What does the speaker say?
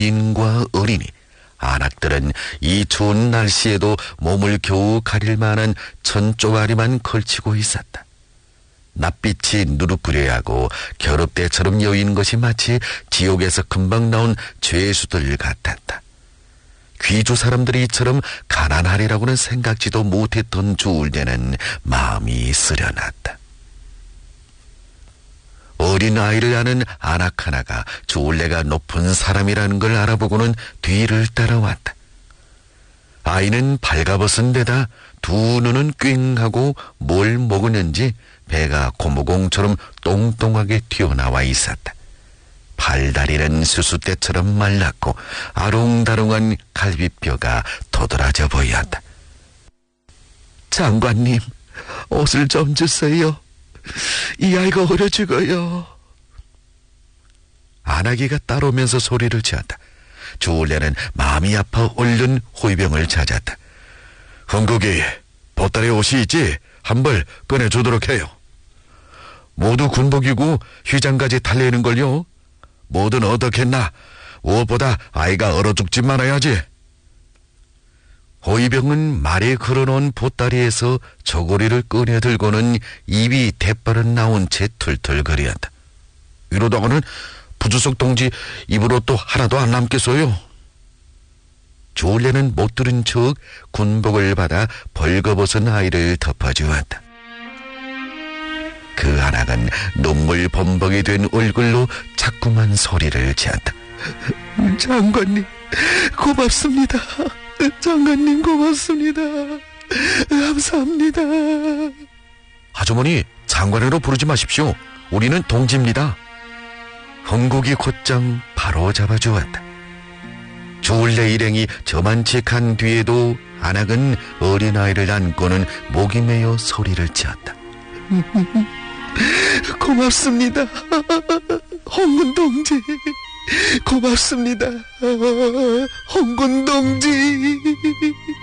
인과 어린이, 안악들은 이 추운 날씨에도 몸을 겨우 가릴 만한 천조가리만 걸치고 있었다. 낯빛이 누룩부려하고 겨릅대처럼 여인 것이 마치 지옥에서 금방 나온 죄수들 같았다. 귀주 사람들이 이처럼 가난하리라고는 생각지도 못했던 주울레는 마음이 쓰려났다. 어린아이를 아는 안악 하나가 주울레가 높은 사람이라는 걸 알아보고는 뒤를 따라왔다. 아이는 발가벗은 데다 두 눈은 꽹하고 뭘 먹었는지 배가 고무공처럼 똥똥하게 튀어나와 있었다. 팔다리는 수수대처럼 말랐고 아롱다롱한 갈비뼈가 도드라져 보였다. 장관님, 옷을 좀 주세요. 이 아이가 어려 죽어요. 안하기가 따라오면서 소리를 지었다. 주울레는 마음이 아파 얼른 호위병을 찾았다. 흥국이, 보따리 옷이 있지? 한 벌 꺼내주도록 해요. 모두 군복이고 휘장까지 달려있는걸요. 뭐든 어떻겠나. 무엇보다 아이가 얼어 죽지 말아야지. 호위병은 말에 걸어놓은 보따리에서 저고리를 꺼내 들고는 입이 대바른 나온 채 툴툴거렸다. 이러다가는 부주석 동지 입으로 또 하나도 안 남겠어요. 주울레는 못 들은 척 군복을 받아 벌거벗은 아이를 덮어주었다. 그 안악은 눈물 범벅이 된 얼굴로 자꾸만 소리를 지었다. 장관님, 고맙습니다. 장관님, 고맙습니다. 감사합니다. 아주머니, 장관으로 부르지 마십시오. 우리는 동지입니다. 흥국이 곧장 바로 잡아주었다. 주울레 일행이 저만치 간 뒤에도 안악은 어린아이를 안고는 목이 메어 소리를 지었다. 고맙습니다. 홍군 동지, 고맙습니다. 홍군 동지.